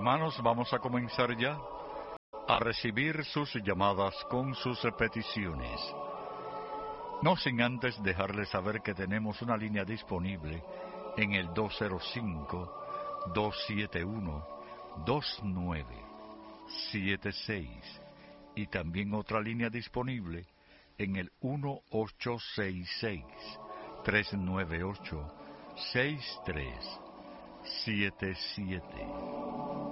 hermanos, vamos a comenzar ya a recibir sus llamadas con sus peticiones. No sin antes dejarles saber que tenemos una línea disponible en el 205-271-2976 y también otra línea disponible en el 1866-398-6377.